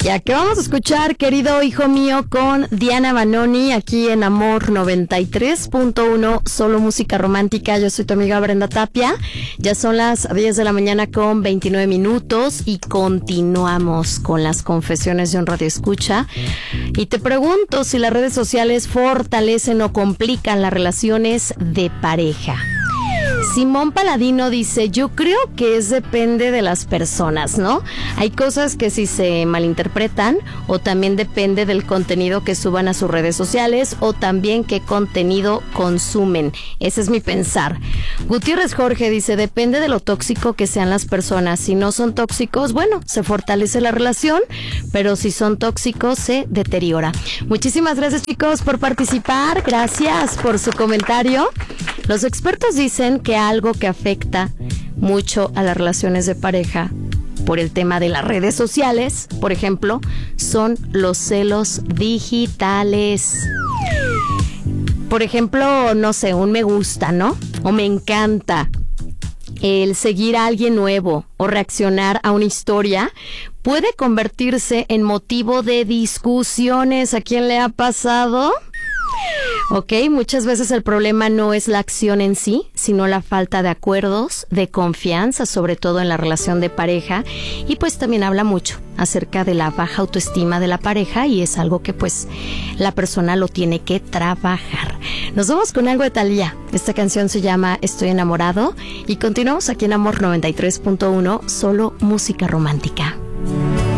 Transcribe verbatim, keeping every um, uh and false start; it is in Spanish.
Ya que vamos a escuchar, querido hijo mío, con Diana Banoni, aquí en Amor noventa y tres punto uno, solo música romántica. Yo soy tu amiga Brenda Tapia. Ya son las diez de la mañana con veintinueve minutos y continuamos con las confesiones de un radioescucha. Y te pregunto si las redes sociales fortalecen o complican las relaciones de pareja. Simón Paladino dice, yo creo que es depende de las personas, ¿no? Hay cosas que sí se malinterpretan, o también depende del contenido que suban a sus redes sociales, o también qué contenido consumen. Ese es mi pensar. Gutiérrez Jorge dice, depende de lo tóxico que sean las personas. Si no son tóxicos, bueno, se fortalece la relación, pero si son tóxicos, se deteriora. Muchísimas gracias, chicos, por participar. Gracias por su comentario. Los expertos dicen que algo que afecta mucho a las relaciones de pareja por el tema de las redes sociales, por ejemplo, son los celos digitales. Por ejemplo, no sé, un me gusta, ¿no? O me encanta. El seguir a alguien nuevo o reaccionar a una historia puede convertirse en motivo de discusiones. ¿A quién le ha pasado? Ok, muchas veces el problema no es la acción en sí, sino la falta de acuerdos, de confianza, sobre todo en la relación de pareja, y pues también habla mucho acerca de la baja autoestima de la pareja, y es algo que pues la persona lo tiene que trabajar. Nos vamos con algo de Thalía. Esta canción se llama Estoy enamorado, y continuamos aquí en Amor noventa y tres punto uno, solo música romántica.